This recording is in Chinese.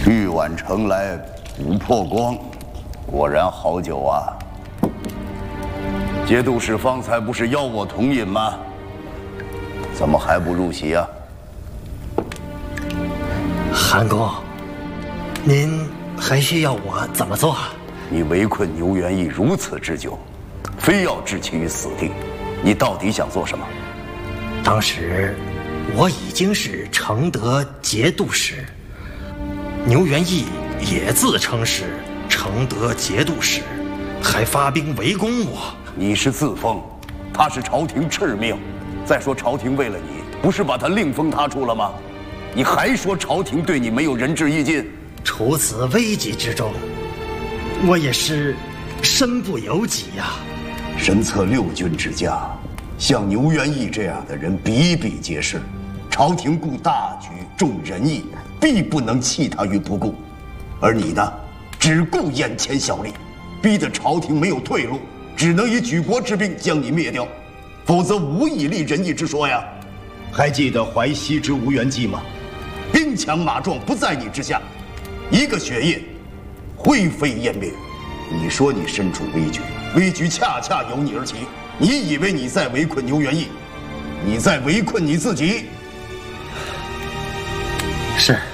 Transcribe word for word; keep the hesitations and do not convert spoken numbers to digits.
玉碗盛来琥珀光，果然好酒啊！节度使方才不是邀我同饮吗？怎么还不入席啊？ 韩公，您还需要我怎么做？ 你围困牛元义如此之久，非要置其于死地，你到底想做什么？ 当时我已经是承德节度使，牛元义也自称是承德节度使，还发兵围攻我。 你是自封，他是朝廷敕命。再说朝廷为了你，不是把他另封他处了吗？你还说朝廷对你没有仁至义尽？ 处此危急之中，我也是身不由己呀。 身侧六军之家，像牛元义这样的人比比皆是。朝廷顾大局重仁义，必不能弃他于不顾。而你呢，只顾眼前小利，逼得朝廷没有退路，只能以举国之兵将你灭掉，否则无以立仁义之说呀。还记得淮西之吴元济吗？兵强马壮不在你之下，一个血印，灰飞烟灭。你说你身处危局，危局恰恰由你而起。你以为你在围困牛元义，你在围困你自己。 是。